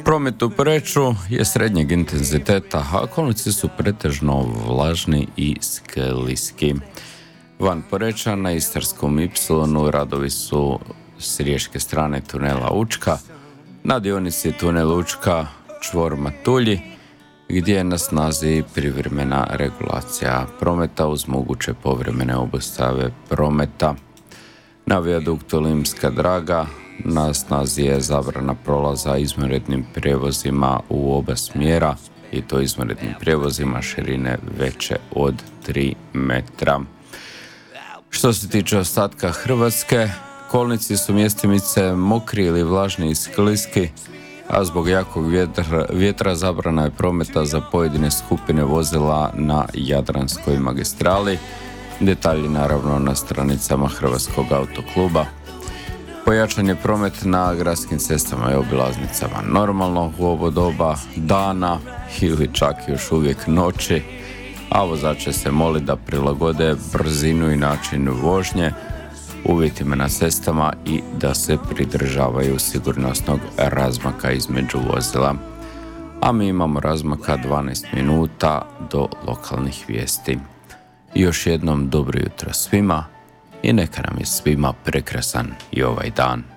Promet u Poreču je srednjeg intenziteta, a okolnici su pretežno vlažni i skliski. Van Poreča na Istarskom Ipsilonu radovi su s riječke strane tunela Učka, na dionici tunel Učka čvor Matulji, gdje je na snazi privremena regulacija prometa uz moguće povremene obustave prometa. Na vijaduktu Limska Draga na snazi je zabrana prolaza izvanrednim prijevozima u oba smjera, i to izvanrednim prijevozima širine veće od 3 metra. Što se tiče ostatka Hrvatske, kolnici su mjestimice mokri ili vlažni i skliski, a zbog jakog vjetra zabrana je prometa za pojedine skupine vozila na Jadranskoj magistrali. Detalji naravno na stranicama Hrvatskog autokluba. Pojačan je promet na gradskim cestama i obilaznicama normalno u ovo doba dana ili čak još uvijek noći, a vozače se moli da prilagode brzinu i način vožnje uvjetima na cestama i da se pridržavaju sigurnosnog razmaka između vozila. A mi imamo razmaka 12 minuta do lokalnih vijesti. Još jednom dobro jutro svima i neka nam je svima prekrasan i ovaj dan.